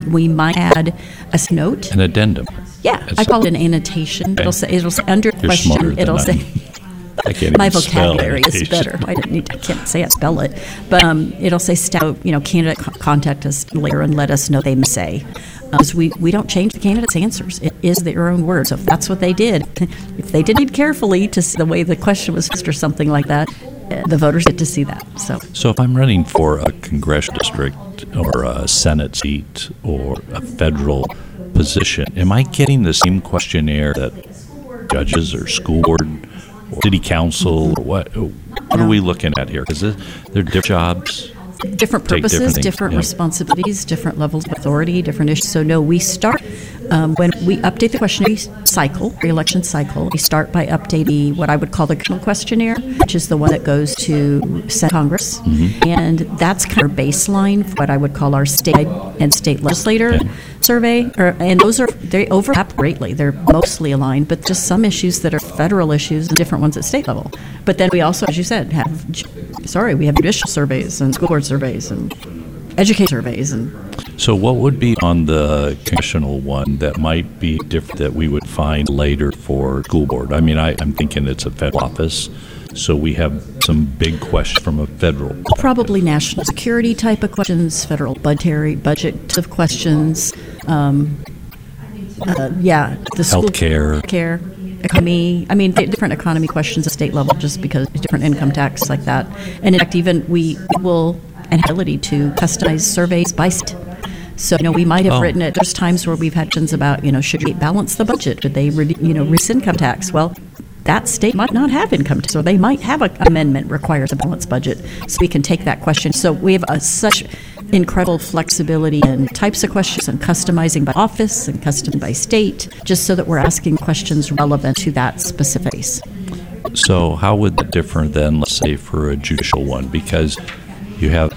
we might add a note. An addendum. Yeah, I call it an annotation. Okay. It'll say under You're smarter question, than it'll I say... am. I can't My even spell vocabulary is annotation. better. I can't say it, spell it. But it'll say, candidate contact us later and let us know they may say. Because we don't change the candidate's answers. It is their own word. So if that's what they did, if they did read carefully to see the way the question was asked or something like that, the voters get to see that. So if I'm running for a congressional district or a Senate seat or a federal position, am I getting the same questionnaire that judges or school board or city council or what are we looking at here? Because they're different jobs. Different purposes, different responsibilities, different levels of authority, different issues. So no, we start when we update the questionnaire cycle, re-election cycle. We start by updating what I would call the questionnaire, which is the one that goes to Senate Congress, and that's kind of baseline for what I would call our state and state legislator survey. And they overlap greatly. They're mostly aligned, but just some issues that are federal issues and different ones at state level. But then we also, as you said, we have judicial surveys and school board surveys and education surveys. So what would be on the congressional one that might be different that we would find later for school board? I mean, I'm thinking it's a federal office, so we have some big questions from a federal. Probably national security type of questions, federal budget of questions. The school healthcare. Economy, different economy questions at state level just because different income tax like that. And in fact, even we will an ability to customize surveys by state. So, we might have written it. There's times where we've had questions about, should we balance the budget? Should they, reduce income tax? Well, that state might not have income tax, or they might have an amendment requires a balanced budget. So we can take that question. So we have such incredible flexibility in types of questions and customizing by office and custom by state, just so that we're asking questions relevant to that specific case. So how would that differ than, let's say, for a judicial one? Because you have,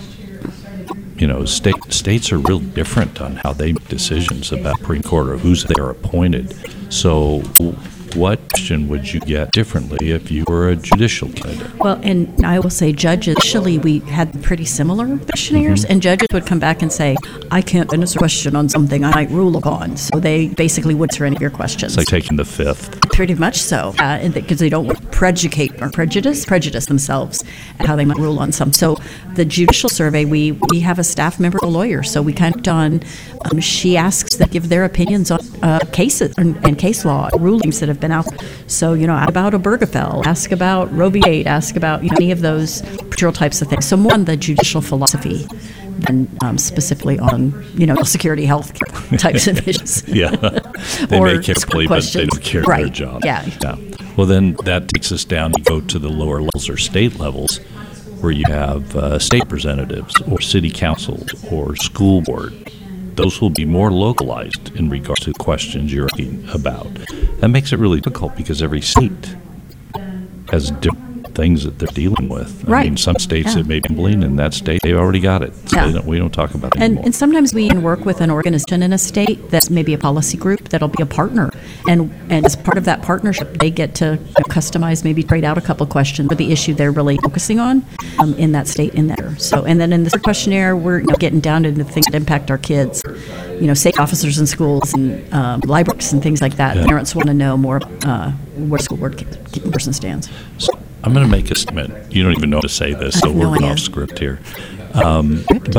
states are real different on how they make decisions about Supreme Court or who's there appointed. So what question would you get differently if you were a judicial candidate? Well, and I will say judges, initially we had pretty similar questionnaires, and judges would come back and say, I can't answer a question on something I might rule upon. So they basically would answer any of your questions. It's like taking the fifth. Pretty much so, because they don't want to prejudice themselves at how they might rule on something. So the judicial survey, we have a staff member, a lawyer, so we kind of done, she asks them to give their opinions on cases and case law, rulings that have been out. So, about Obergefell, ask about Roe v. Wade, ask about any of those procedural types of things. So more on the judicial philosophy than specifically on, security, health types of issues. Yeah, they make carefully, but they don't care their job. Yeah. Well, then that takes us down to go to the lower levels or state levels, where you have state representatives or city council or school board. Those will be more localized in regards to the questions you're asking about. That makes it really difficult because every state has different things that they're dealing with. Right. I mean, some states it may be gambling, in that state they already got it. So we don't talk about it anymore. And sometimes we can work with an organization in a state that's maybe a policy group that'll be a partner. And as part of that partnership, they get to customize, maybe trade out a couple questions for the issue they're really focusing on in that state, in that. So, and then in this questionnaire, we're getting down into things that impact our kids. Safety officers in schools and libraries and things like that. Yeah. Parents want to know more where school board person stands. So I'm going to make a statement. You don't even know how to say this, so we're off script here. But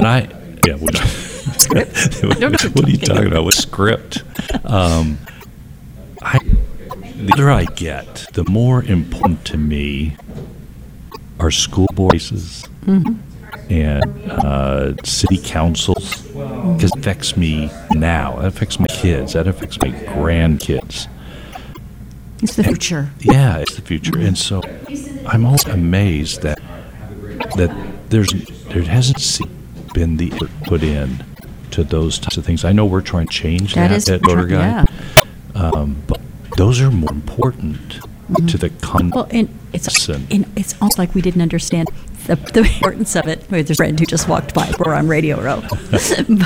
script? What are you talking about with script? The older I get, the more important to me are school board races and city councils, because it affects me now. It affects my kids. That affects my grandkids. It's the future. Yeah, it's the future. And so I'm always amazed that there hasn't been the effort put in to those types of things. I know we're trying to change that at Voter Guide, but those are more important to the content. Well, and it's almost like we didn't understand the importance of it. There's a friend who just walked by. We're on Radio Row.